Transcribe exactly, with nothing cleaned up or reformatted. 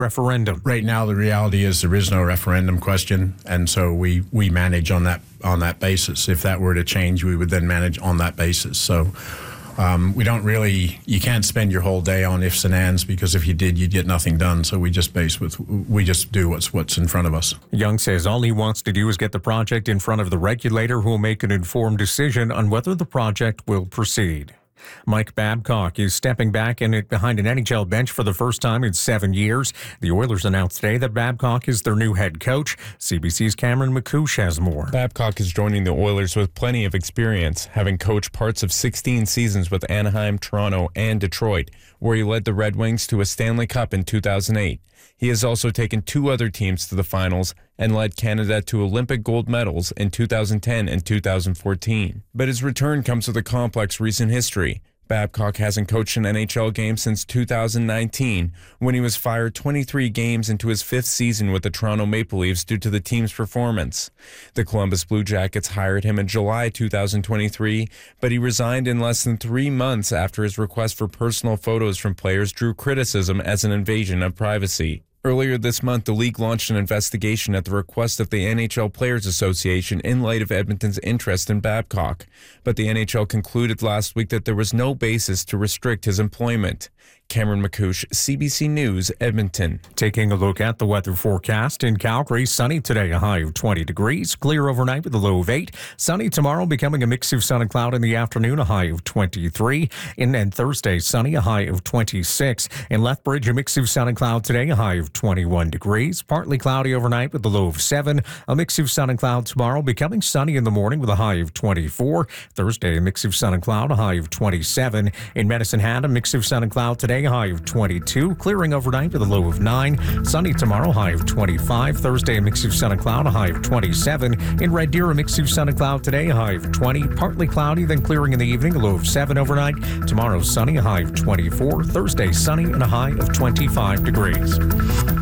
referendum. Right now, the reality is there is no referendum question, and so we, we manage on that on that basis. If that were to change, we would then manage on that basis. So um, we don't really, you can't spend your whole day on ifs and ands, because if you did, you'd get nothing done. So we just base with, we just do what's what's in front of us. Young says all he wants to do is get the project in front of the regulator, who will make an informed decision on whether the project will proceed. Mike Babcock is stepping back in it behind an N H L bench for the first time in seven years. The Oilers announced today that Babcock is their new head coach. C B C's Cameron McCouche has more. Babcock is joining the Oilers with plenty of experience, having coached parts of sixteen seasons with Anaheim, Toronto, and Detroit, where he led the Red Wings to a Stanley Cup in two thousand eight. He has also taken two other teams to the finals and led Canada to Olympic gold medals in two thousand ten and two thousand fourteen. But his return comes with a complex recent history. Babcock hasn't coached an N H L game since two thousand nineteen, when he was fired twenty-three games into his fifth season with the Toronto Maple Leafs due to the team's performance. The Columbus Blue Jackets hired him in July two thousand twenty-three, but he resigned in less than three months after his request for personal photos from players drew criticism as an invasion of privacy. Earlier this month, the league launched an investigation at the request of the N H L Players Association in light of Edmonton's interest in Babcock. But the N H L concluded last week that there was no basis to restrict his employment. Cameron McCouche, C B C News, Edmonton. Taking a look at the weather forecast in Calgary, sunny today, a high of twenty degrees. Clear overnight with a low of eight. Sunny tomorrow, becoming a mix of sun and cloud in the afternoon, a high of twenty-three. And then Thursday, sunny, a high of twenty-six. In Lethbridge, a mix of sun and cloud today, a high of twenty-one degrees. Partly cloudy overnight with a low of seven. A mix of sun and cloud tomorrow, becoming sunny in the morning with a high of twenty-four. Thursday, a mix of sun and cloud, a high of twenty-seven. In Medicine Hat, a mix of sun and cloud today, a high of twenty-two. Clearing overnight with a low of nine. Sunny tomorrow, high of twenty-five. Thursday, a mix of sun and cloud, a high of twenty-seven. In Red Deer, a mix of sun and cloud today, a high of twenty. Partly cloudy, then clearing in the evening, a low of seven overnight. Tomorrow, sunny, a high of twenty-four. Thursday, sunny, and a high of twenty-five degrees.